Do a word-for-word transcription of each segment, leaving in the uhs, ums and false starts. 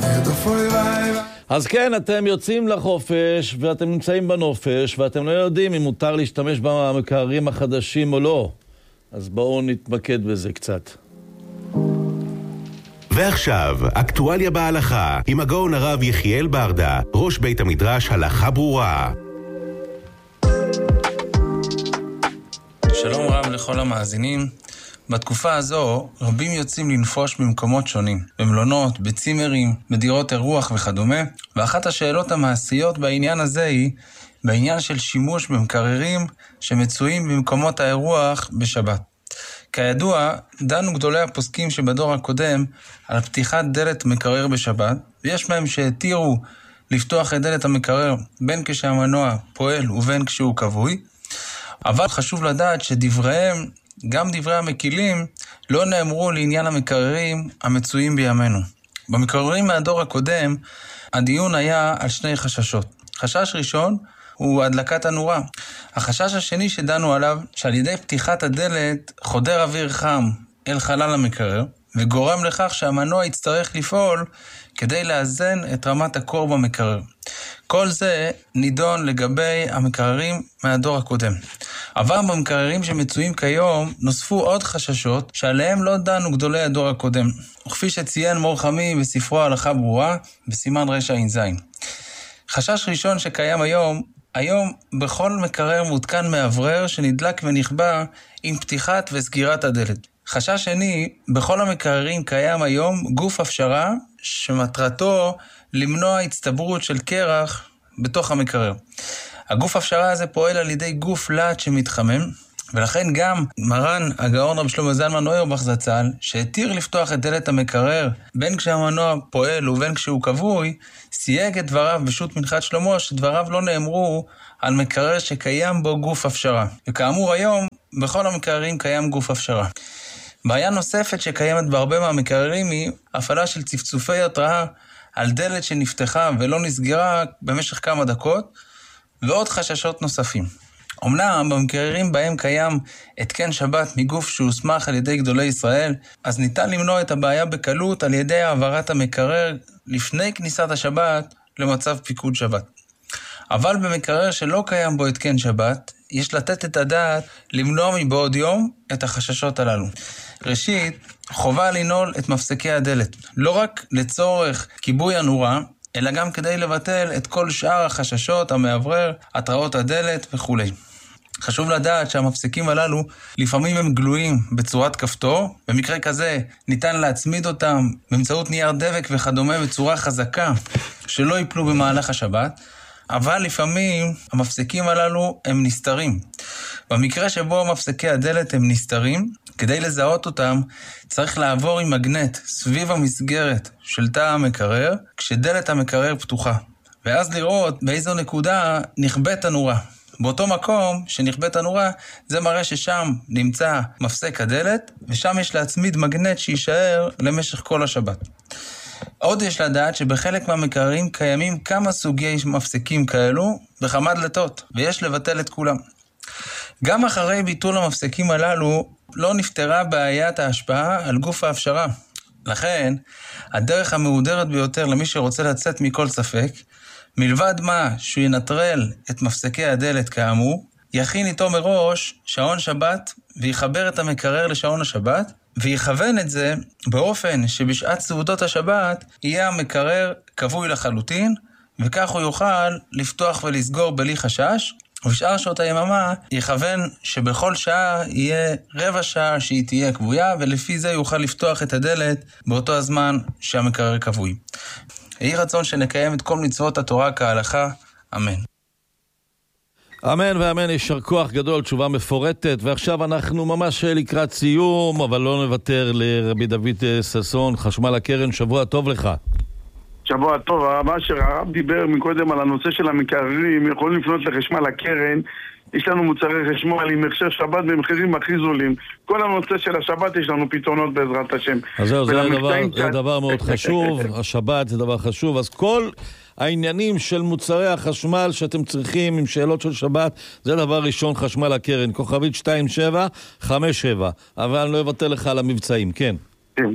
אז כן, אתם יוצאים לחופש ואתם נמצאים בנופש ואתם לא יודעים אם מותר להשתמש במקררים החדשים או לא. אז בואו נתמקד בזה קצת. ועכשיו, אקטואליה בהלכה, עם הגאון הרב יחיאל ברדה, ראש בית המדרש הלכה ברורה. שלום רב לכל המאזינים. בתקופה הזו, רבים יוצאים לנפוש במקומות שונים, במלונות, בצימרים, בדירות אירוח וכדומה, ואחת השאלות המעשיות בעניין הזה היא, בעניין של שימוש במקררים שמצויים במקומות האירוח בשבת. כידוע, דנו גדולי הפוסקים שבדור הקודם על פתיחת דלת מקרר בשבת, ויש מהם שהתירו לפתוח את דלת המקרר בין כשהמנוע פועל ובין כשהוא כבוי, אבל חשוב לדעת שדבריהם, גם דברי המקילים, לא נאמרו לעניין המקררים המצויים בימינו. במקררים מהדור הקודם, הדיון היה על שני חששות. חשש ראשון הוא הדלקת הנורה. החשש השני שדנו עליו, שעל ידי פתיחת הדלת חודר אוויר חם אל חלל המקרר, וגורם לכך שהמנוע יצטרך לפעול כדי לאזן את רמת הקור במקרר. כל זה נידון לגבי המקררים מהדור הקודם. אבל במקררים שמצויים כיום נוספו עוד חששות שעליהם לא דנו גדולי הדור הקודם. וכפי שציין מור חמי בספרו הלכה ברורה בסימן רשע אינזין. חשש ראשון שקיים היום, היום בכל מקרר מותקן מאוורר שנדלק ונכבה עם פתיחת וסגירת הדלת. חשש שני, בכל המקררים קיים היום גוף הפשרה שמטרתו למנוע הצטברות של קרח בתוך המקרר. הגוף הפשרה הזה פועל על ידי גוף לט שמתחמם, ולכן גם מרן הגאון רב שלמה זלמן אוירבך זצ"ל, שהתיר לפתוח את דלת המקרר בין כשהמנוע פועל ובין כשהוא כבוי, סייג את דבריו בשו"ת מנחת שלמה שדבריו לא נאמרו על מקרר שקיים בו גוף הפשרה. וכאמור היום, בכל המקררים קיים גוף הפשרה. בעיה נוספת שקיימת בהרבה מהמקררים היא הפעלה של צפצופי התראה על דלת שנפתחה ולא נסגרה במשך כמה דקות, ועוד חששות נוספים. אמנם במקררים בהם קיים התקן שבת מגוף שהוסמך על ידי גדולי ישראל, אז ניתן למנוע את הבעיה בקלות על ידי העברת המקרר לפני כניסת השבת למצב פיקוד שבת. אבל במקרר שלא קיים בו התקן שבת, יש לתת את הדעת למנוע מבעוד יום את החששות הללו. ראשית, חובה לנעול את מפסקי הדלת, לא רק לצורך כיבוי הנורה, אלא גם כדי לבטל את כל שאר החששות, המאוורר, התראות הדלת וכו'. חשוב לדעת שהמפסקים הללו לפעמים הם גלויים בצורת כפתור, במקרה כזה ניתן להצמיד אותם באמצעות נייר דבק וכדומה בצורה חזקה שלא ייפלו במהלך השבת, אבל לפעמים המפסקים הללו הם נסתרים. במקרה שבו מפסקי הדלת הם נסתרים, כדי לזהות אותם צריך לעבור עם מגנט סביב המסגרת של תא המקרר, כשדלת המקרר פתוחה, ואז לראות באיזו נקודה נכבית הנורה. באותו מקום שנכבית הנורה, זה מראה ששם נמצא מפסק הדלת, ושם יש להצמיד מגנט שישאר למשך כל השבת. עוד יש לדעת שבחלק מהמקררים קיימים כמה סוגי מפסקים כאלו בכמה דלתות, ויש לבטל את כולם. גם אחרי ביטול המפסקים הללו לא נפתרה בעיית ההשפעה על גוף ההפשרה. לכן, הדרך המהודרת ביותר למי שרוצה לצאת מכל ספק, מלבד מה שהוא ינטרל את מפסקי הדלת כאמור, יכין איתו מראש שעון שבת ויחבר את המקרר לשעון השבת, ויכוון את זה באופן שבשעת סעודות השבת יהיה המקרר כבוי לחלוטין, וכך הוא יוכל לפתוח ולסגור בלי חשש, ובשאר שעות היממה יכוון שבכל שעה יהיה רבע שעה שהיא תהיה כבויה, ולפי זה יוכל לפתוח את הדלת באותו הזמן שהמקרר כבוי. יהי רצון שנקיים את כל מצוות התורה כהלכה. אמן. אמן ואמן, יישר כוח גדול, תשובה מפורטת, ועכשיו אנחנו ממש לקראת סיום, אבל לא נוותר לרבי דוד ששון, חשמל הקרן. שבוע טוב לך. שבוע טוב. הרב אשר, הרב דיבר מקודם על הנושא של המקררים, יכולים לפנות לחשמל הקרן. יש לנו מוצרי חשמל עם הכשר שבת במחירים הכי זולים. כל הנושא של השבת יש לנו פתרונות בעזרת השם. אז זהו, זה דבר, זה דבר מאוד חשוב, השבת זה דבר חשוב, אז כל העניינים של מוצרי החשמל שאתם צריכים עם שאלות של שבת, זה דבר ראשון, חשמל הקרן, כוכבית שתיים שבע חמש שבע, אבל אני לא אבטל לך על המבצעים, כן. כן.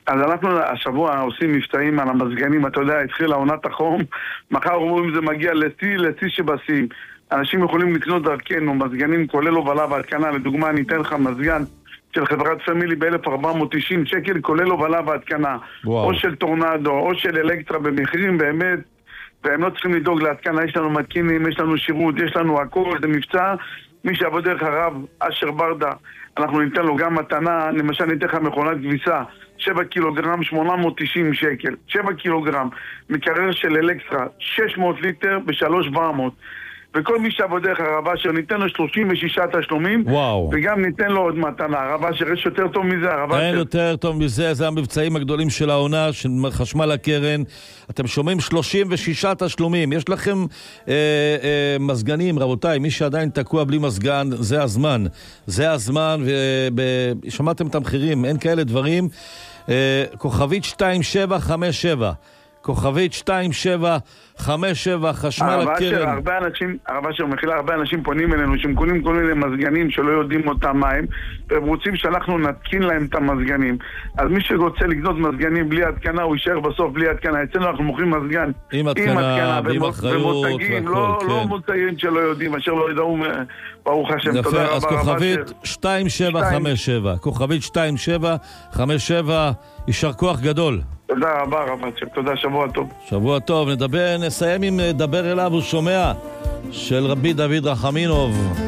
אז אנחנו השבוע עושים מבצעים על המזגנים, אתה יודע, התחילה עונת החום, מחר אומרים זה מגיע לשיא, לשיא שבשיא. אנשים יכולים לקנות דרכנו, מזגנים כולל הובלה והתקנה, לדוגמה אני אתן לך מזגן של חברת פמילי ב-אלף ארבע מאות תשעים שקל, כולל הובלה והתקנה, או של טורנדו, או של אלקטרה, במחירים באמת, והם לא צריכים לדאוג להתקנה, יש לנו מתקינים, יש לנו שירות, יש לנו הכל, זה מבצע, מי שעבוד דרך הרב, אשר ברדה, אנחנו ניתן לו גם מתנה, למשל ניתן לך מכונת כביסה, שבע קילוגרם, שמונה מאות ותשעים שקל, שבע קילוגרם, מקרר של אלקטרה, שש מאות ליטר ב-שלוש מאות וארבע מאות. וכל מי שעבוד דרך הרב אשר ניתן לו שלושים ושישה תשלומים, וואו. וגם ניתן לו עוד מתנה. הרב אשר יש יותר טוב מזה, הרב אשר. אין יותר טוב מזה, זה המבצעים הגדולים של העונה, של חשמל הקרן. אתם שומעים שלושים ושישה תשלומים. יש לכם אה, אה, מזגנים, רבותיי, מי שעדיין תקוע בלי מזגן, זה הזמן. זה הזמן, ושמעתם את המחירים, אין כאלה דברים. אה, כוכבית שתיים שבע חמש שבע. כוכבית שתיים שבע חמש שבע, חשמל הקרן. הרבה אנשים, הרבה שמכילה, הרבה אנשים פונים אלינו, שהם קונים כל מיני מזגנים שלא יודעים אותם מה הם, והם רוצים שאנחנו נתקין להם את המזגנים. אז מי שרוצה לקנות מזגנים בלי התקנה, הוא יישאר בסוף בלי התקנה. אצלנו אנחנו מוכרים מזגן עם התקנה, ועם אחריות, ומותגים, לא, כן. לא מותגים שלא יודעים, אשר לא ידעו, ברוך השם. תודה רבה. אז כוכבית שתיים שבע חמש שבע, כוכבית שתיים שבע חמש שבע, יישר כוח גדול. תודה רבה רבה, תודה, שבוע טוב. שבוע טוב, נדבר, נסיים עם דבר אליו, הוא שומע, של רבי דוד רחמינוב.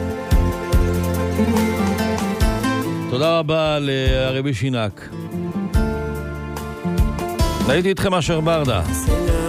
תודה רבה לרבי שינק. הייתי איתכם אשר ברדה.